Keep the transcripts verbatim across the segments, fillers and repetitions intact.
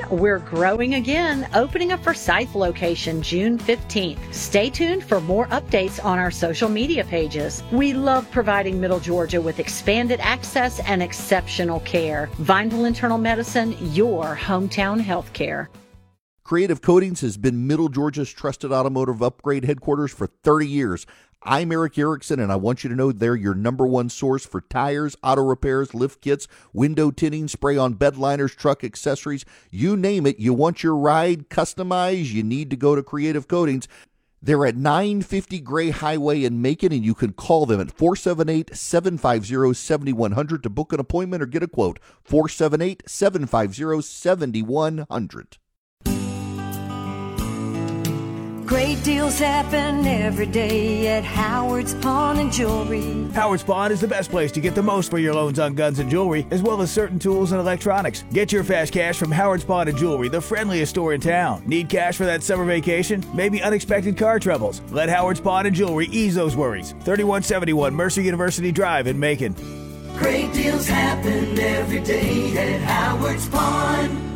we're growing again, opening a Forsyth location June fifteenth. Stay tuned for more updates on our social media pages. We love providing Middle Georgia with expanded access and exceptional care. Vineville Internal Medicine, your hometown health care. Creative Coatings has been Middle Georgia's trusted automotive upgrade headquarters for thirty years. I'm Eric Erickson, and I want you to know they're your number one source for tires, auto repairs, lift kits, window tinting, spray-on bed liners, truck accessories. You name it, you want your ride customized, you need to go to Creative Coatings. They're at nine fifty Gray Highway in Macon, and you can call them at four seven eight, seven five zero, seven one zero zero to book an appointment or get a quote. four seven eight, seven five zero, seven one zero zero. Great deals happen every day at Howard's Pawn and Jewelry. Howard's Pawn is the best place to get the most for your loans on guns and jewelry, as well as certain tools and electronics. Get your fast cash from Howard's Pawn and Jewelry, the friendliest store in town. Need cash for that summer vacation? Maybe unexpected car troubles? Let Howard's Pawn and Jewelry ease those worries. thirty-one seventy-one Mercer University Drive in Macon. Great deals happen every day at Howard's Pawn.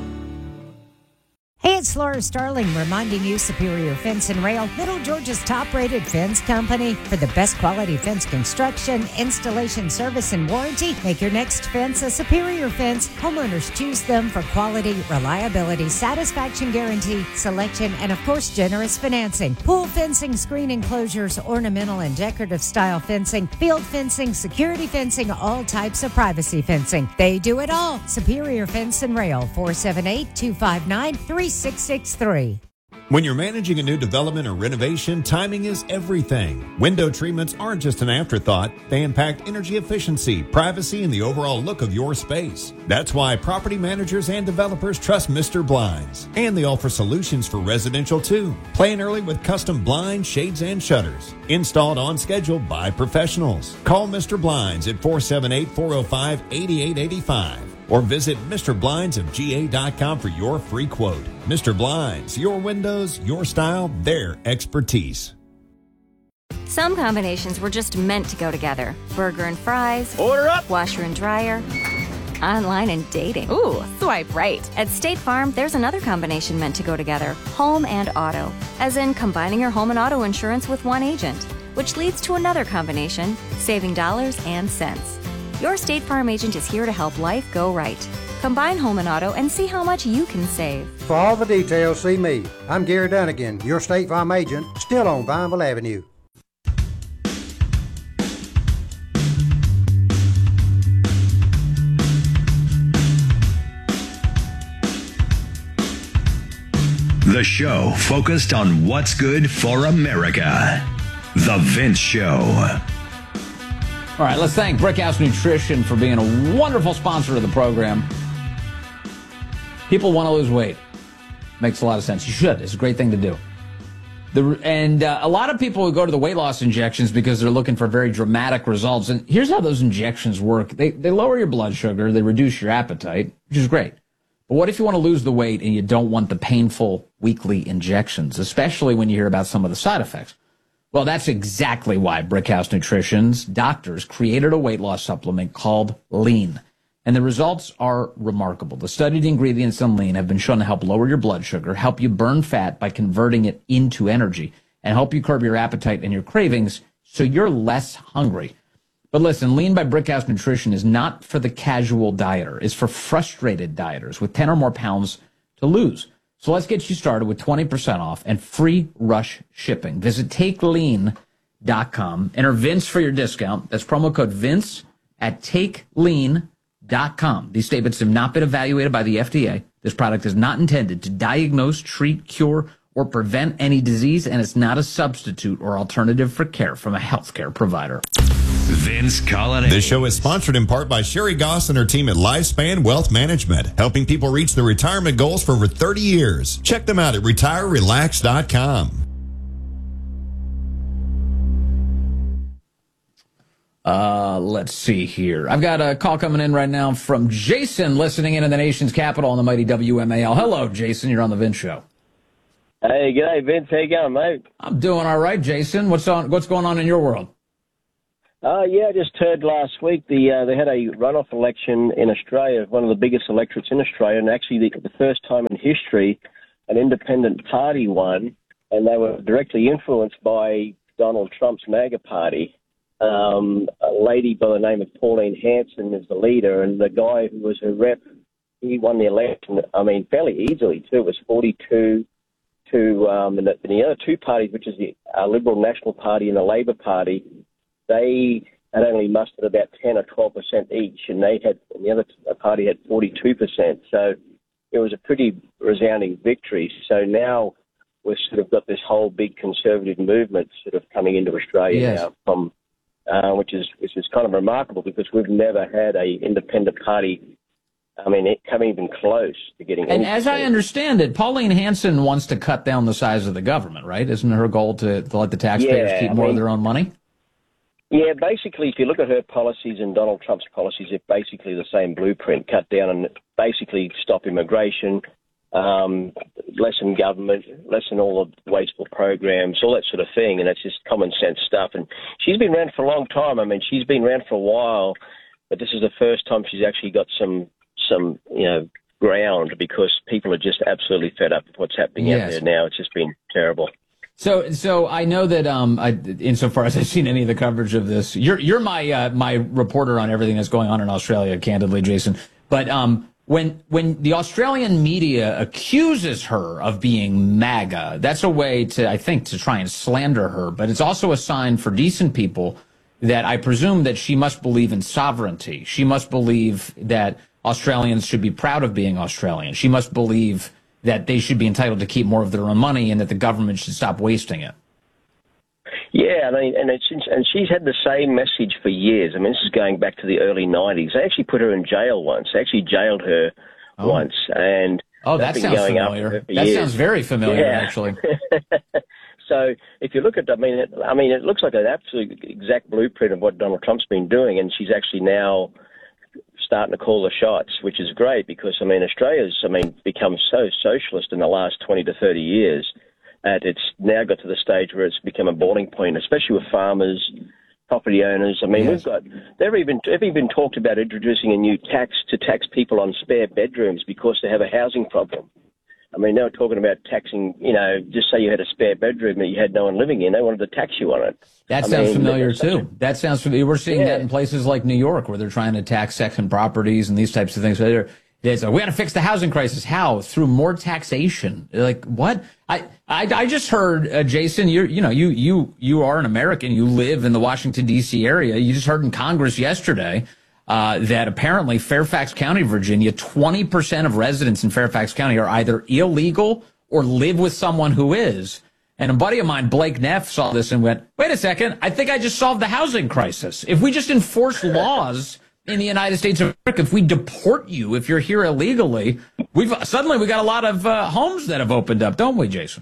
Hey, it's Laura Starling reminding you Superior Fence and Rail, Middle Georgia's top-rated fence company. For the best quality fence construction, installation, service, and warranty, make your next fence a Superior Fence. Homeowners choose them for quality, reliability, satisfaction guarantee, selection, and, of course, generous financing. Pool fencing, screen enclosures, ornamental and decorative style fencing, field fencing, security fencing, all types of privacy fencing. They do it all. Superior Fence and Rail, four seven eight, two five nine, three six six three. When you're managing a new development or renovation, timing is everything. Window treatments aren't just an afterthought. They impact energy efficiency, privacy, and the overall look of your space. That's why property managers and developers trust Mister Blinds. And they offer solutions for residential too. Plan early with custom blinds, shades, and shutters. Installed on schedule by professionals. Call Mister Blinds at four seven eight, four oh five, eight eight eight five. Or visit Mister Blinds of G A dot com for your free quote. Mister Blinds, your windows, your style, their expertise. Some combinations were just meant to go together. Burger and fries. Order up! Washer and dryer. Online and dating. Ooh, swipe right. At State Farm, there's another combination meant to go together. Home and auto. As in combining your home and auto insurance with one agent. Which leads to another combination, saving dollars and cents. Your State Farm agent is here to help life go right. Combine home and auto and see how much you can save. For all the details, see me. I'm Gary Dunnigan, your State Farm agent, still on Vineville Avenue. The show focused on what's good for America. The Vince Show. All right, let's thank Brickhouse Nutrition for being a wonderful sponsor of the program. People want to lose weight. Makes a lot of sense. You should. It's a great thing to do. The, and uh, a lot of people who go to the weight loss injections because they're looking for very dramatic results. And here's how those injections work. They, they lower your blood sugar. They reduce your appetite, which is great. But what if you want to lose the weight and you don't want the painful weekly injections, especially when you hear about some of the side effects? Well, that's exactly why Brickhouse Nutrition's doctors created a weight loss supplement called Lean. And the results are remarkable. The studied ingredients in Lean have been shown to help lower your blood sugar, help you burn fat by converting it into energy, and help you curb your appetite and your cravings so you're less hungry. But listen, Lean by Brickhouse Nutrition is not for the casual dieter. It's for frustrated dieters with ten or more pounds to lose. So let's get you started with twenty percent off and free rush shipping. Visit take lean dot com. Enter Vince for your discount. That's promo code Vince at take lean dot com. These statements have not been evaluated by the F D A. This product is not intended to diagnose, treat, cure, or prevent any disease, and it's not a substitute or alternative for care from a healthcare provider. Vince Colonnese. This show is sponsored in part by Sherry Goss and her team at Lifespan Wealth Management, helping people reach their retirement goals for over thirty years. Check them out at retire relax dot com. Uh, let's see here. I've got a call coming in right now from Jason, listening in in the nation's capital on the mighty W M A L. Hello, Jason. You're on the Vince Show. Hey, g'day, Vince. How you going, mate? I'm doing all right, Jason. What's on? What's going on in your world? Uh, yeah, I just heard last week the uh, they had a runoff election in Australia, one of the biggest electorates in Australia, and actually the, the first time in history an independent party won, and they were directly influenced by Donald Trump's MAGA party. Um, a lady by the name of Pauline Hanson is the leader, and the guy who was her rep, he won the election, I mean, fairly easily, too. It was forty-two to, um, and the, and the other two parties, which is the uh, Liberal National Party and the Labor Party, they had only mustered about ten or twelve percent each, and they had, and the other party had forty-two percent. So it was a pretty resounding victory. So now we've sort of got this whole big conservative movement sort of coming into Australia yes. now, from uh, which is which is kind of remarkable because we've never had a independent party. I mean, it coming even close to getting. And as I understand it, Pauline Hanson wants to cut down the size of the government, right? Isn't her goal to, to let the taxpayers yeah, keep I more mean, of their own money? Yeah, basically, if you look at her policies and Donald Trump's policies, they're basically the same blueprint. Cut down and basically stop immigration, um, lessen government, lessen all the wasteful programs, all that sort of thing. And it's just common sense stuff. And she's been around for a long time. I mean, she's been around for a while, but this is the first time she's actually got some, some you know, ground because people are just absolutely fed up with what's happening Yes. out there now. It's just been terrible. So, so I know that, um, I, insofar as I've seen any of the coverage of this, you're, you're my, uh, my reporter on everything that's going on in Australia, candidly, Jason. But, um, when, when the Australian media accuses her of being MAGA, that's a way to, I think, to try and slander her. But it's also a sign for decent people that I presume that she must believe in sovereignty. She must believe that Australians should be proud of being Australian. She must believe that they should be entitled to keep more of their own money and that the government should stop wasting it. Yeah, I mean, and it's, and she's had the same message for years. I mean, this is going back to the early nineties. They actually put her in jail once. They actually jailed her oh. once, and oh, that been sounds going familiar. Up for that years. sounds very familiar, yeah. actually. So if you look at, I mean, it, I mean, it looks like an absolute exact blueprint of what Donald Trump's been doing, and she's actually now starting to call the shots, which is great because, I mean, Australia's, I mean, become so socialist in the last twenty to thirty years, and it's now got to the stage where it's become a boiling point, especially with farmers, property owners. I mean, yes. we've got, they've even, they've even talked about introducing a new tax to tax people on spare bedrooms because they have a housing problem. I mean, they were talking about taxing, you know, just say you had a spare bedroom that you had no one living in, they wanted to tax you on it. That I sounds mean, familiar, too. A, that sounds familiar. We're seeing yeah. that in places like New York where they're trying to tax second properties and these types of things. So they're, they're like, we got to fix the housing crisis. How? Through more taxation. They're like, what? I, I, I just heard, uh, Jason, you're, you know, you, you, you are an American. You live in the Washington, D C area. You just heard in Congress yesterday Uh, that apparently Fairfax County, Virginia, twenty percent of residents in Fairfax County are either illegal or live with someone who is. And a buddy of mine, Blake Neff, saw this and went, wait a second, I think I just solved the housing crisis. If we just enforce laws in the United States of America, if we deport you if you're here illegally, we've suddenly we got a lot of uh, homes that have opened up, don't we, Jason?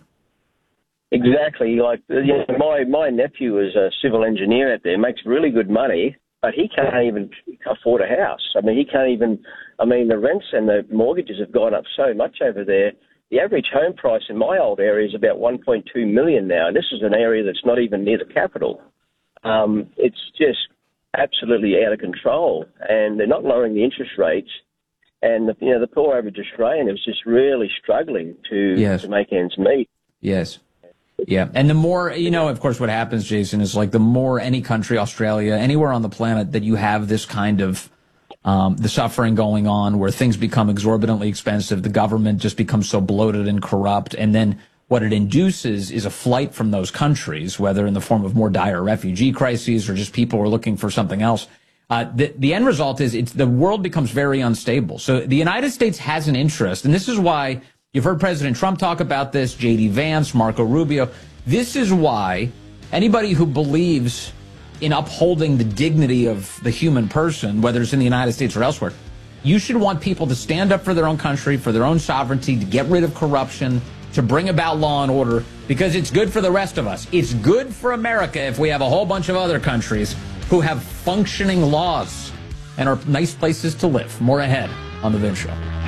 Exactly. Like, you know, my, my nephew is a civil engineer out there, makes really good money. But he can't even afford a house. I mean, he can't even, I mean, the rents and the mortgages have gone up so much over there. The average home price in my old area is about one point two million dollars now. And this is an area that's not even near the capital. Um, it's just absolutely out of control. And they're not lowering the interest rates. And, the, you know, the poor average Australian is just really struggling to, yes. to make ends meet. Yes. Yeah. And the more, you know, of course, what happens, Jason, is like the more any country, Australia, anywhere on the planet that you have this kind of um, the suffering going on where things become exorbitantly expensive, the government just becomes so bloated and corrupt. And then what it induces is a flight from those countries, whether in the form of more dire refugee crises or just people who are looking for something else. Uh, the, the end result is it's the world becomes very unstable. So the United States has an interest, and this is why you've heard President Trump talk about this, J D Vance, Marco Rubio. This is why anybody who believes in upholding the dignity of the human person, whether it's in the United States or elsewhere, you should want people to stand up for their own country, for their own sovereignty, to get rid of corruption, to bring about law and order, because it's good for the rest of us. It's good for America if we have a whole bunch of other countries who have functioning laws and are nice places to live. More ahead on The Vince Show.